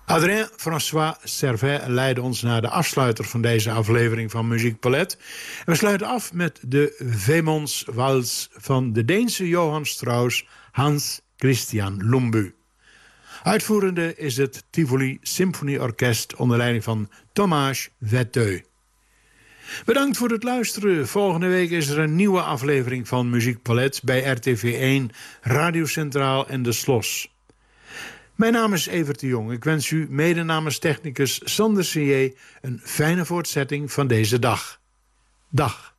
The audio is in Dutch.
Adrien François Servet leidde ons naar de afsluiter van deze aflevering van Muziek Palet. We sluiten af met de Veemondswals van de Deense Johann Strauss Hans Christian Lumbü. Uitvoerende is het Tivoli Symfonieorkest onder leiding van Thomas Vetteu. Bedankt voor het luisteren. Volgende week is er een nieuwe aflevering van Muziek Palet bij RTV1, Radio Centraal en De Slos. Mijn naam is Evert de Jong. Ik wens u mede namens technicus Sander C.J. een fijne voortzetting van deze dag. Dag.